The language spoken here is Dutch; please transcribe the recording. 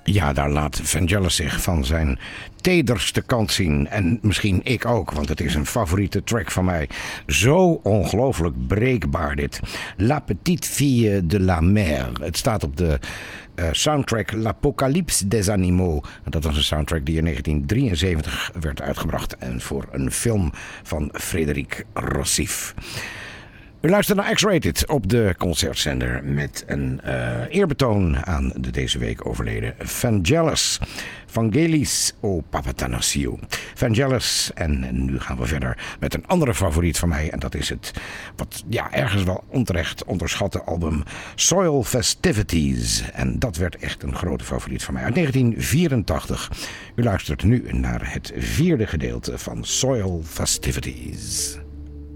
Ja, daar laat Vangelis zich van zijn tederste kant zien. En misschien ik ook, want het is een favoriete track van mij. Zo ongelooflijk breekbaar dit. La Petite Fille de la Mer. Het staat op de soundtrack L'Apocalypse des Animaux. Dat was een soundtrack die in 1973 werd uitgebracht. En voor een film van Frédéric Rossif. U luistert naar X-Rated op de concertzender met een eerbetoon aan de deze week overleden Vangelis. Vangelis o Papathanassiou. Vangelis. En nu gaan we verder met een andere favoriet van mij. En dat is het, wat ergens wel onterecht onderschatte album Soil Festivities. En dat werd echt een grote favoriet van mij uit 1984. U luistert nu naar het vierde gedeelte van Soil Festivities.